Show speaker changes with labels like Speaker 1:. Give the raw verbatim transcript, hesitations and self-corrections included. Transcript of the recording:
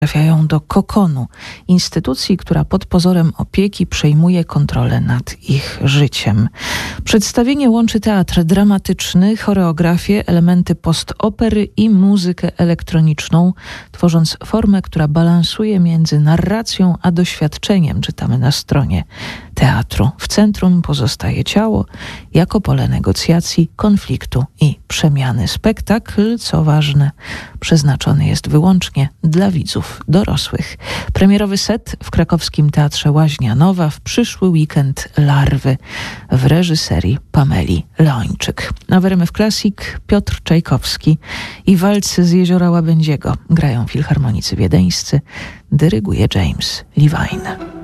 Speaker 1: trafiają do kokonu, instytucji, która pod pozorem opieki przejmuje kontrolę nad ich życiem. Przedstawienie łączy teatr dramatyczny, choreografię, elementy postopery i muzykę elektroniczną, tworząc formę, która balansuje między narracją a doświadczeniem, czytamy na stronie teatru. W centrum pozostaje ciało jako pole negocjacji, konfliktu i przemiany. Spektakl, co ważne, przeznaczony jest wyłącznie dla widzów dorosłych. Premierowy set w krakowskim Teatrze Łaźnia Nowa w przyszły weekend Larwy w reżyserii Pameli Leończyk. A w R M F Classic Piotr Czajkowski i walcy z Jeziora Łabędziego grają filharmonicy wiedeńscy, dyryguje James Levine.